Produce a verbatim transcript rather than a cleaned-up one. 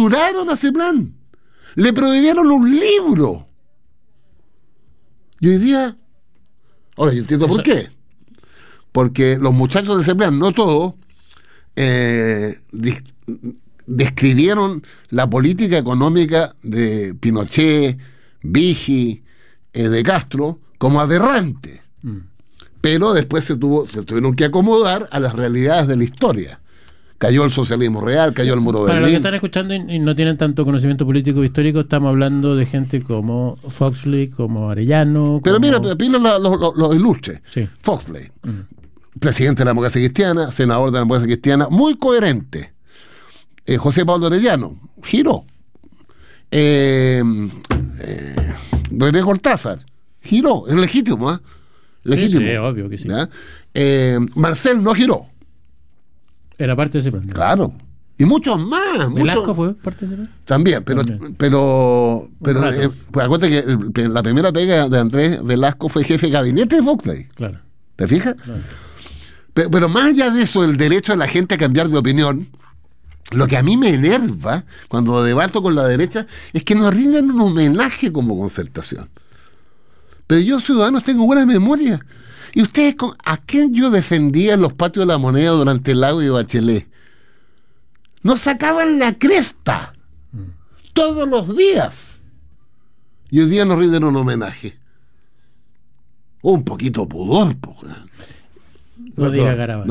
censuraron a ese plan. Le prohibieron un libro. Y hoy día, ahora yo entiendo por qué. Porque los muchachos de ese plan, no todos, eh, dis- describieron la política económica de Pinochet, Vigil, eh, de Castro como aberrante. Mm. Pero después se tuvo, se tuvieron que acomodar a las realidades de la historia. Cayó el socialismo real, cayó el muro de Para Berlín. los que están escuchando y, y no tienen tanto conocimiento político e histórico, estamos hablando de gente como Foxley, como Arellano. Pero como... mira, pila los lo, lo, lo ilustres. Sí. Foxley, Mm. presidente de la democracia cristiana, senador de la democracia cristiana, muy coherente. Eh, José Pablo Arellano, giró. Eh, eh, René Cortázar, giró. Es legítimo, ¿eh? Legítimo. Sí, sí, obvio que sí. Eh, Marcel no giró. Era parte de ese plan. Claro. Y muchos más. ¿Velasco muchos... fue parte de ese plan? También, pero También. pero, pero eh, pues acuérdate que el, que la primera pega de Andrés Velasco fue jefe de gabinete de Foxley. Claro. ¿Te fijas? Claro. Pero, pero más allá de eso, el derecho de la gente a cambiar de opinión, lo que a mí me enerva cuando debato con la derecha es que nos rinden un homenaje como Concertación. Pero yo, ciudadanos, tengo buena memoria. ¿Y ustedes a quién yo defendía en los patios de la Moneda durante el Lago y Bachelet? Nos sacaban la cresta mm. todos los días. Y hoy día nos rinden un homenaje. Un poquito pudor, po. No, no diga Garabal.